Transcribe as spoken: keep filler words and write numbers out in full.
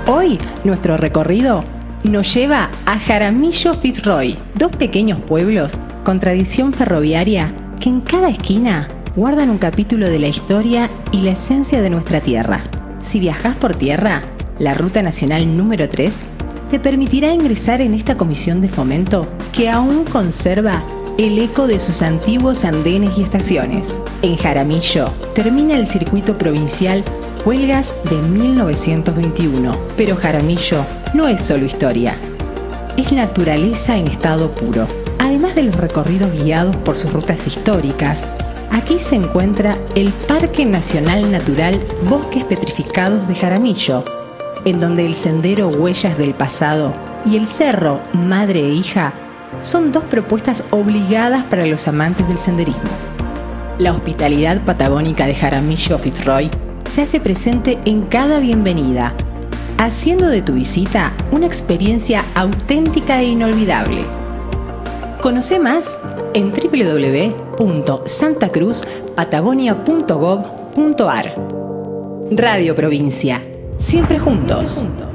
Hoy, nuestro recorrido nos lleva a Jaramillo Fitzroy, dos pequeños pueblos con tradición ferroviaria que en cada esquina guardan un capítulo de la historia y la esencia de nuestra tierra. Si viajás por tierra, la Ruta Nacional número tres te permitirá ingresar en esta comisión de fomento que aún conserva el eco de sus antiguos andenes y estaciones. En Jaramillo termina el circuito provincial Huelgas de mil novecientos veintiuno, pero Jaramillo no es solo historia, es naturaleza en estado puro. Además de los recorridos guiados por sus rutas históricas, aquí se encuentra el Parque Nacional Natural Bosques Petrificados de Jaramillo, en donde el sendero Huellas del Pasado y el cerro Madre e Hija son dos propuestas obligadas para los amantes del senderismo. La hospitalidad patagónica de Jaramillo Fitzroy se hace presente en cada bienvenida, haciendo de tu visita una experiencia auténtica e inolvidable. Conoce más en doble u doble u doble u punto santa cruz patagonia punto gob punto ar. Radio Provincia, siempre juntos.